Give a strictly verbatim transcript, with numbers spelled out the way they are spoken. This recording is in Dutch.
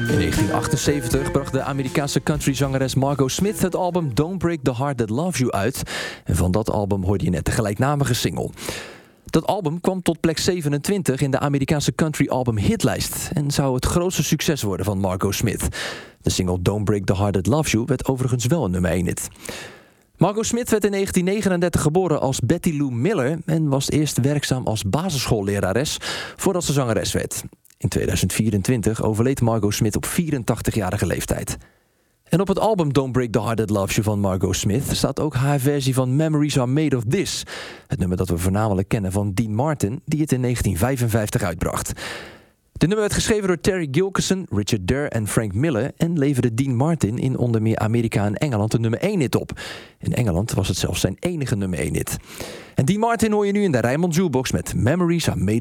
In negentien achtenzeventig bracht de Amerikaanse countryzangeres Margot Smith het album Don't Break the Heart That Loves You uit. En van dat album hoorde je net de gelijknamige single. Dat album kwam tot plek zevenentwintig in de Amerikaanse country album hitlijst en zou het grootste succes worden van Margot Smith. De single Don't Break the Heart That Loves You werd overigens wel een nummer één hit. Margot Smith werd in negentien negenendertig geboren als Betty Lou Miller en was eerst werkzaam als basisschoollerares voordat ze zangeres werd. In tweeduizend vierentwintig overleed Margot Smith op vierentachtigjarige leeftijd. En op het album Don't Break the Heart That Loves You van Margot Smith staat ook haar versie van Memories Are Made of This. Het nummer dat we voornamelijk kennen van Dean Martin, die het in negentien vijfenvijftig uitbracht. De nummer werd geschreven door Terry Gilkyson, Richard Durr en Frank Miller en leverde Dean Martin in onder meer Amerika en Engeland een nummer één hit op. In Engeland was het zelfs zijn enige nummer één hit. En Dean Martin hoor je nu in de Rijnmond Jukebox met Memories Are Made of This.